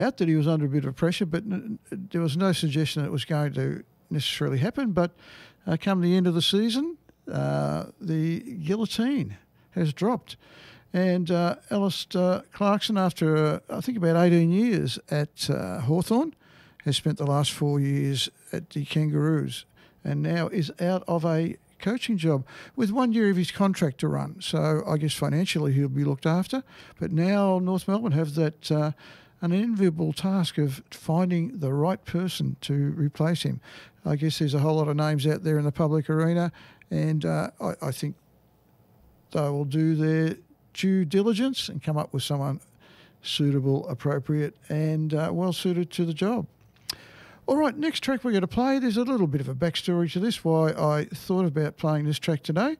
out that he was under a bit of pressure, but there was no suggestion that it was going to necessarily happen. But come the end of the season, the guillotine has dropped. And Alistair Clarkson, after I think about 18 years at Hawthorn, has spent the last 4 years at the Kangaroos and now is out of a coaching job with 1 year of his contract to run. So I guess financially he'll be looked after. But now North Melbourne have that an enviable task of finding the right person to replace him. I guess there's a whole lot of names out there in the public arena, and I think they will do their due diligence and come up with someone suitable, appropriate, and well suited to the job. All right, next track we're going to play. There's a little bit of a backstory to this, why I thought about playing this track today.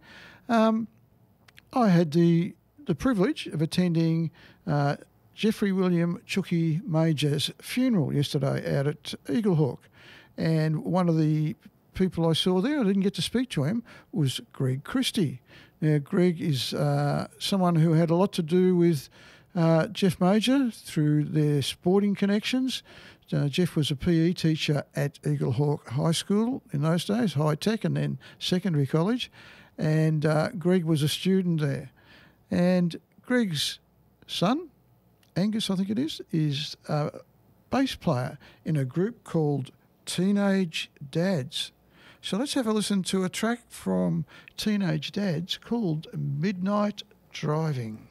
I had the privilege of attending Jeffrey William Chucky Major's funeral yesterday out at Eaglehawk. And one of the people I saw there, I didn't get to speak to him, was Greg Christie. Now, Greg is someone who had a lot to do with Jeff Major through their sporting connections. Jeff was a PE teacher at Eaglehawk High School in those days, high tech, and then secondary college. And Greg was a student there. And Greg's son, Angus, I think it is a bass player in a group called Teenage Dads. So let's have a listen to a track from Teenage Dads called Midnight Driving.